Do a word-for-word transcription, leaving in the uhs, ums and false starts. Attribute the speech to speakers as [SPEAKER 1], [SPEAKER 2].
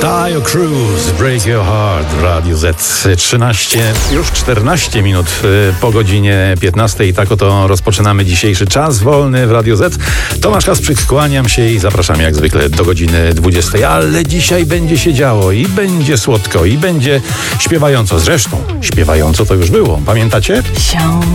[SPEAKER 1] Taio Cruz, Break Your Heart, Radio Z. trzynaście, już czternaście minut po godzinie piętnastej. I tak oto rozpoczynamy dzisiejszy czas wolny w Radio Z. Tomasz Kasprzyk, kłaniam się i zapraszam jak zwykle do godziny dwudziestej. Ale dzisiaj będzie się działo i będzie słodko, i będzie śpiewająco. Zresztą śpiewająco to już było. Pamiętacie?